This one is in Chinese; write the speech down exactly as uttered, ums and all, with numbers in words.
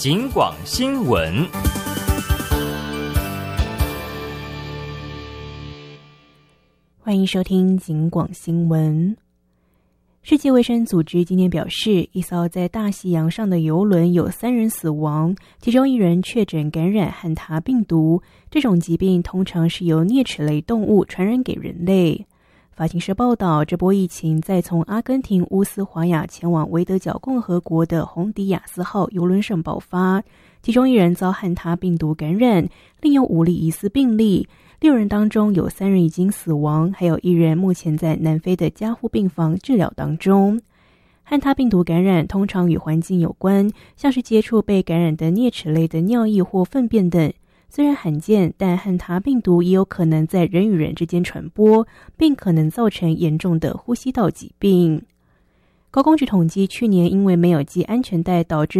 警广新闻。 欢迎收听警广新闻。世界卫生组织今天表示，一艘在大西洋上的邮轮有三人死亡，其中一人确诊感染汉塔病毒。这种疾病通常是由啮齿类动物传染给人类。法新社报道，这波疫情在从阿根廷乌斯华亚前往维德角共和国的洪迪亚斯号邮轮上爆发，其中一人遭汉塔病毒感染，另有五例疑似病例。六人当中有三人已经死亡，还有一人目前在南非的加护病房治疗当中。汉塔病毒感染通常与环境有关，像是接触被感染的啮齿类的尿液或粪便等。虽然罕见，但汉塔病毒也有可能在人与人之间传播，并可能造成严重的呼吸道疾病。高公局统计，去年因为没有系安全带导致